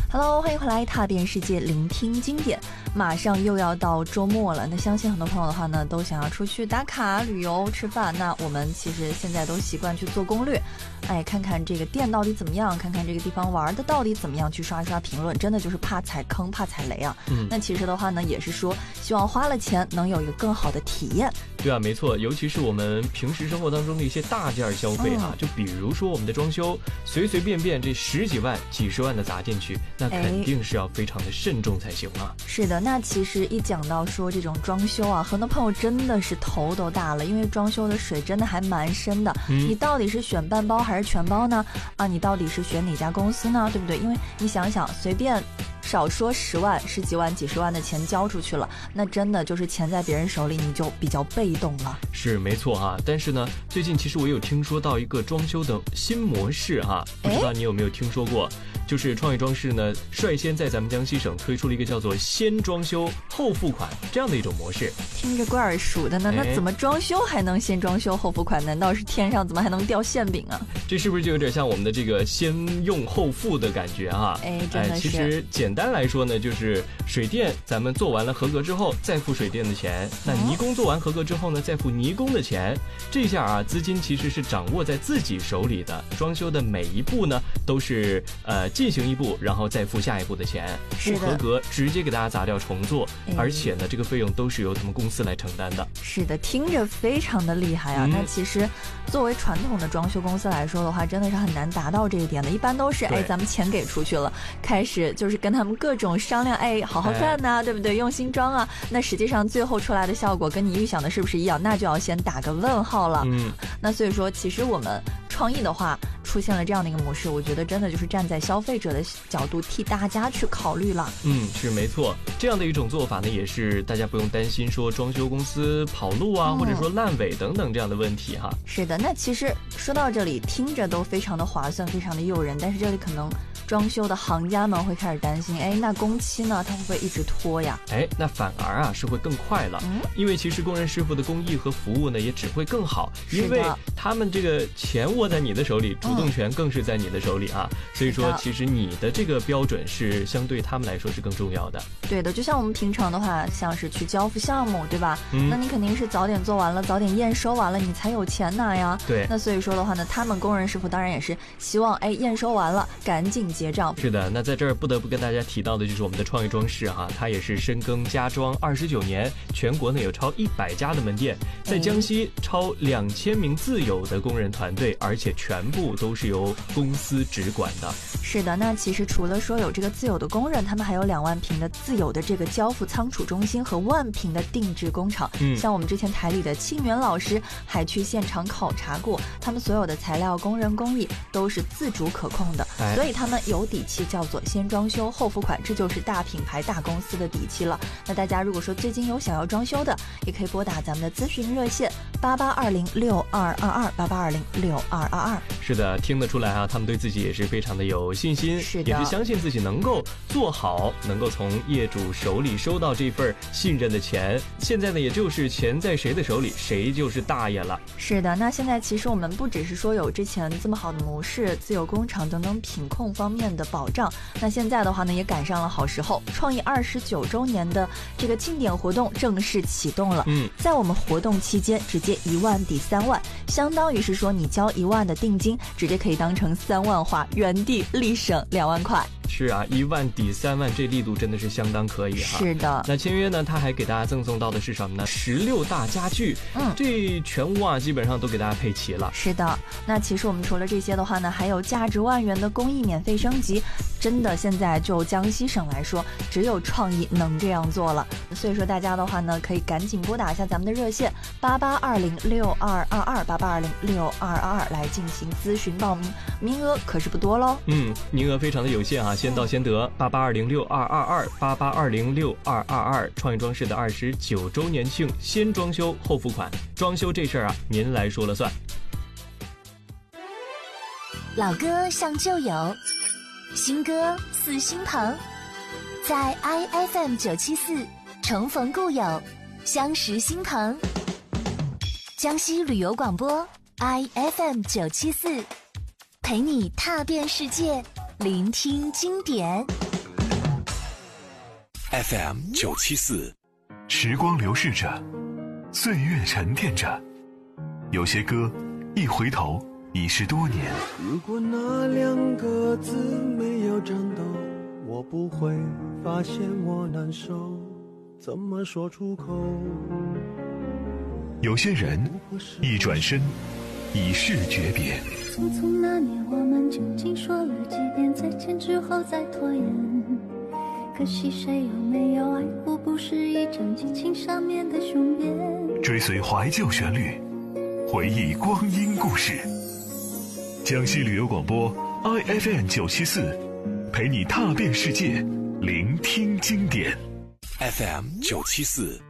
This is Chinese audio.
Hello， 欢迎回来，踏遍世界，聆听经典。马上又要到周末了，那相信很多朋友的话呢，都想要出去打卡、旅游、吃饭。那我们其实现在都习惯去做攻略，看看这个店到底怎么样，看看这个地方玩的到底怎么样，去刷一刷评论，真的就是怕踩坑、怕踩雷啊。那其实的话呢，也是说希望花了钱能有一个更好的体验。 对啊，没错，尤其是我们平时生活当中的一些大件消费啊，就比如说我们的装修，随随便便这10几万、几十万的砸进去，那肯定是要非常的慎重才行啊。 是的，那其实一讲到说这种装修啊，很多朋友真的是头都大了，因为装修的水真的还蛮深的。你到底是选半包还是全包呢？你到底是选哪家公司呢？对不对？因为你想想，随便少说10万、10几万、几十万的钱交出去了，那真的就是钱在别人手里，你就比较被动了。 是没错啊，但是呢，最近其实我有听说到一个装修的新模式啊，不知道你有没有听说过？就是创意装饰呢，率先在咱们江西省推出了一个叫做先装修后付款这样的一种模式。 听着怪耳熟的呢，那怎么装修还能先装修后付款？难道是天上怎么还能掉馅饼啊？ 这是不是就有点像我们的这个先用后付的感觉啊？ 真的是。 其实简单来说呢，就是水电咱们做完了合格之后再付水电的钱，那泥工做完合格之后呢再付泥工的钱。这下啊，资金其实是掌握在自己手里的，装修的每一步呢都是进行一步，然后再付下一步的钱，不合格直接给大家砸掉重做，而且呢这个费用都是由他们公司来承担的。 是的，听着非常的厉害啊。那其实作为传统的装修公司来说的话，真的是很难达到这一点的，一般都是咱们钱给出去了，开始就是跟他们各种商量，好好干呐，对不对？用心装啊，那实际上最后出来的效果跟你预想的是不是一样？那就要先打个问号了。那所以说其实我们创意的话出现了这样的一个模式，我觉得真的就是站在消费者的角度替大家去考虑了。 是没错，这样的一种做法呢，也是大家不用担心说装修公司跑路啊，或者说烂尾等等这样的问题哈。 是的，那其实说到这里听着都非常的划算，非常的诱人，但是这里可能装修的行家们会开始担心，那工期呢，它会不会一直拖呀？ 那反而啊是会更快了，因为其实工人师傅的工艺和服务呢也只会更好，因为他们这个钱握在你的手里，主动权更是在你的手里啊。所以说其实你的这个标准是相对他们来说是更重要的。 对的，就像我们平常的话，像是去交付项目，对吧？那你肯定是早点做完了，早点验收完了，你才有钱拿呀。 对， 那所以说的话呢，他们工人师傅当然也是希望验收完了赶紧结账。 是的，那在这儿不得不跟大家提到的就是我们的创意装饰哈，它也是深耕家装29年，全国呢有超100家的门店，在江西超2000名自有的工人团队，而且全部都是由公司直管的。 是的，那其实除了说有这个自有的工人，他们还有2万平的自有的这个交付仓储中心和1万平的定制工厂。像我们之前台里的庆元老师还去现场考察过，他们所有的材料、工人、工艺都是自主可控的，所以他们有底气，叫做先装修后付款，这就是大品牌大公司的底气了。那大家如果说最近有想要装修的，也可以拨打咱们的咨询热线8820622288206222。 是的，听得出来啊，他们对自己也是非常的有信心，也是相信自己能够做好，能够从业主手里收到这份信任的钱。现在呢，也就是钱在谁的手里，谁就是大爷了。是的，那现在其实我们不只是说有之前这么好的模式、自有工厂等等品控方面的保障，那现在的话呢，也赶上了好时候，创意29周年的这个庆典活动正式启动了。在我们活动期间，直接1万抵3万，相当于是说你交1万的定金，直接可以当成3万花，原地立省2万块。 是啊，1万抵3万，这力度真的是相当可以哈。 是的， 那签约呢，他还给大家赠送到的是什么呢？16大家具，这全屋啊基本上都给大家配齐了。 是的，那其实我们除了这些的话呢，还有价值万元的工艺免费升级，真的现在就江西省来说，只有创意能这样做了。所以说大家的话呢，可以赶紧拨打一下咱们的热线8820622288206222来进行咨询报名，名额可是不多喽。 名额非常的有限啊，先到先得。8820622288206222，创意装饰的29周年庆，先装修后付款，装修这事儿啊，您来说了算。 老歌像旧友，新歌似新朋，在 IFM 974重逢故友，相识新朋。江西旅游广播 IFM 974，陪你踏遍世界，聆听经典。 FM974。 时光流逝着，岁月沉淀着，有些歌一回头已是多年。 如果那2个字没有颤抖，我不会发现我难受，怎么说出口？ 有些人一转身已是诀别。 匆匆那年，我们究竟说了几遍再见之后再拖延？可惜谁有没有爱过，不是一张激情上面的雄辩。 追随怀旧旋律，回忆光阴故事。江西旅游广播 IFM974，陪你踏遍世界，聆听经典。 FM974。